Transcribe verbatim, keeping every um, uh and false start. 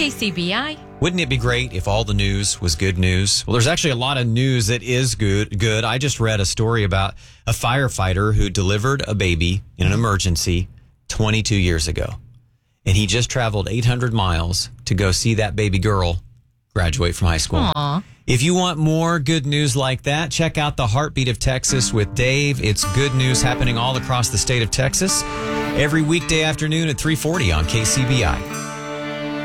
K C B I. Wouldn't it be great if all the news was good news? Well, there's actually a lot of news that is good. Good. I just read a story about a firefighter who delivered a baby in an emergency twenty-two years ago. And he just traveled eight hundred miles to go see that baby girl graduate from high school. Aww. If you want more good news like that, check out the Heartbeat of Texas with Dave. It's good news happening all across the state of Texas every weekday afternoon at three forty on K C B I.